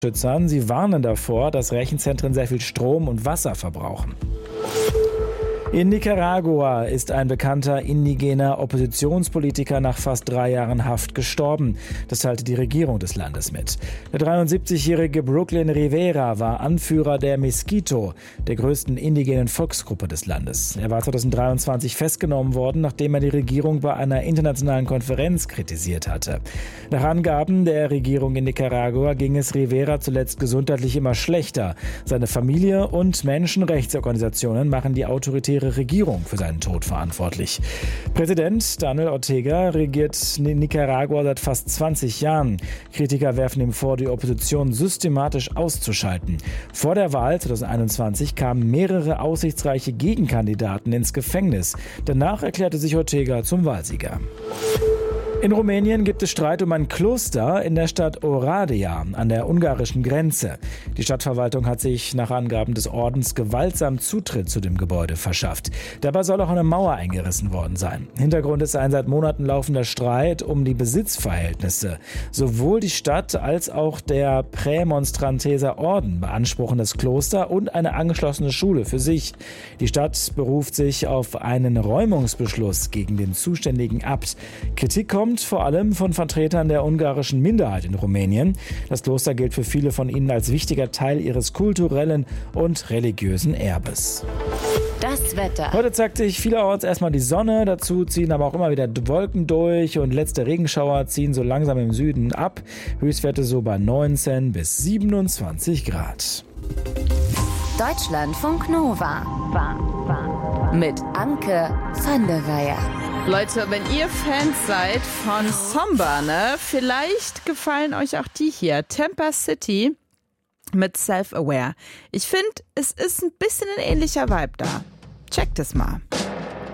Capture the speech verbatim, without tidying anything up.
Schützern, sie warnen davor, dass Rechenzentren sehr viel Strom und Wasser verbrauchen. In Nicaragua ist ein bekannter indigener Oppositionspolitiker nach fast drei Jahren Haft gestorben. Das teilte die Regierung des Landes mit. Der dreiundsiebzigjährige Brooklyn Rivera war Anführer der Miskito, der größten indigenen Volksgruppe des Landes. Er war zweitausenddreiundzwanzig festgenommen worden, nachdem er die Regierung bei einer internationalen Konferenz kritisiert hatte. Nach Angaben der Regierung in Nicaragua ging es Rivera zuletzt gesundheitlich immer schlechter. Seine Familie und Menschenrechtsorganisationen machen die autoritäre Regierung für seinen Tod verantwortlich. Präsident Daniel Ortega regiert Nicaragua seit fast zwanzig Jahren. Kritiker werfen ihm vor, die Opposition systematisch auszuschalten. Vor der Wahl zweitausendeinundzwanzig kamen mehrere aussichtsreiche Gegenkandidaten ins Gefängnis. Danach erklärte sich Ortega zum Wahlsieger. In Rumänien gibt es Streit um ein Kloster in der Stadt Oradea an der ungarischen Grenze. Die Stadtverwaltung hat sich nach Angaben des Ordens gewaltsam Zutritt zu dem Gebäude verschafft. Dabei soll auch eine Mauer eingerissen worden sein. Hintergrund ist ein seit Monaten laufender Streit um die Besitzverhältnisse. Sowohl die Stadt als auch der Prämonstranteser Orden beanspruchen das Kloster und eine angeschlossene Schule für sich. Die Stadt beruft sich auf einen Räumungsbeschluss gegen den zuständigen Abt. Kritik kommt vor allem von Vertretern der ungarischen Minderheit in Rumänien. Das Kloster gilt für viele von ihnen als wichtiger Teil ihres kulturellen und religiösen Erbes. Das Wetter. Heute zeigt sich vielerorts erstmal die Sonne, dazu ziehen aber auch immer wieder Wolken durch und letzte Regenschauer ziehen so langsam im Süden ab. Höchstwerte so bei neunzehn bis siebenundzwanzig Grad. Deutschlandfunk Nova. Mit Anke van der Weyer. Leute, wenn ihr Fans seid von Somber, ne, vielleicht gefallen euch auch die hier. Tampa City mit Self-Aware. Ich finde, es ist ein bisschen ein ähnlicher Vibe da. Checkt es mal.